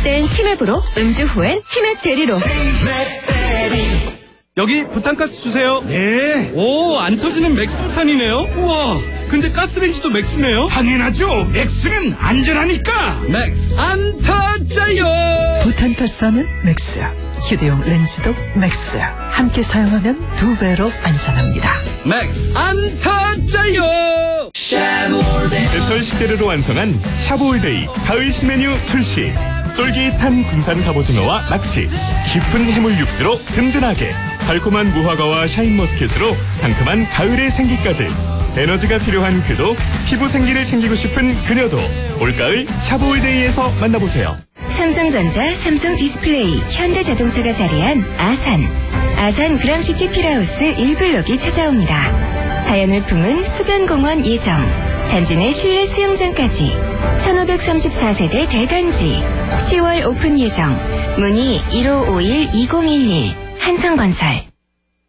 마실 땐 티맵으로, 음주 후엔 티맵 대리로. 여기 부탄가스 주세요. 네. 오, 안 터지는 맥스 부탄이네요. 우와, 근데 가스레인지도 맥스네요. 당연하죠. 맥스는 안전하니까. 맥스 안 터져요. 부탄가스하면 맥스, 휴대용 렌즈도 맥스. 함께 사용하면 2배로 안전합니다. 맥스 안 터져요. 제철 식재료로 완성한 샤브올데이 가을 신메뉴 출시. 쫄깃한 군산 갑오징어와 낙지, 깊은 해물 육수로 든든하게, 달콤한 무화과와 샤인머스켓으로 상큼한 가을의 생기까지. 에너지가 필요한 그도, 피부 생기를 챙기고 싶은 그녀도 올가을 샤브올데이에서 만나보세요. 삼성전자, 삼성디스플레이, 현대자동차가 자리한 아산 그랑시티 필하우스 1블록이 찾아옵니다. 자연을 품은 수변공원 예정, 단지 내 실내 수영장까지 1534세대 대단지 10월 오픈 예정. 문의 1551-2011 한성건설.